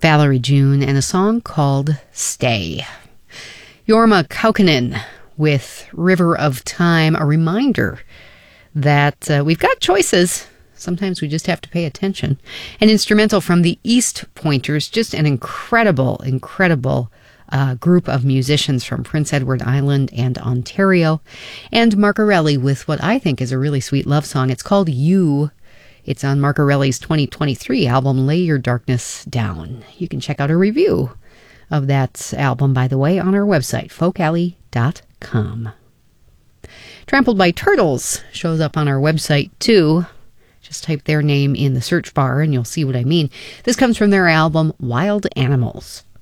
Valerie June, and a song called Stay. Jorma Kaukonen with River of Time, a reminder that we've got choices. Sometimes we just have to pay attention. An instrumental from the East Pointers, just an incredible group of musicians from Prince Edward Island and Ontario. And Marcarelli with what I think is a really sweet love song. It's called You. It's on Marcarelli's 2023 album, Lay Your Darkness Down. You can check out a review of that album, by the way, on our website, folkalley.com. Trampled by Turtles shows up on our website, too. Just type their name in the search bar and you'll see what I mean. This comes from their album, Wild Animals.